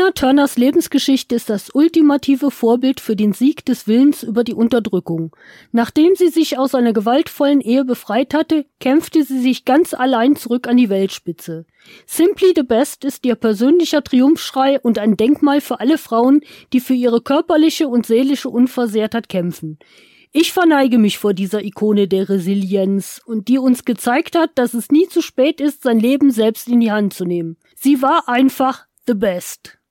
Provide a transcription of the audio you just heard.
Tina Turners Lebensgeschichte ist das ultimative Vorbild für den Sieg des Willens über die Unterdrückung. Nachdem sie sich aus einer gewaltvollen Ehe befreit hatte, kämpfte sie sich ganz allein zurück an die Weltspitze. Simply the Best ist ihr persönlicher Triumphschrei und ein Denkmal für alle Frauen, die für ihre körperliche und seelische Unversehrtheit kämpfen. Ich verneige mich vor dieser Ikone der Resilienz und die uns gezeigt hat, dass es nie zu spät ist, sein Leben selbst in die Hand zu nehmen. Sie war einfach the best.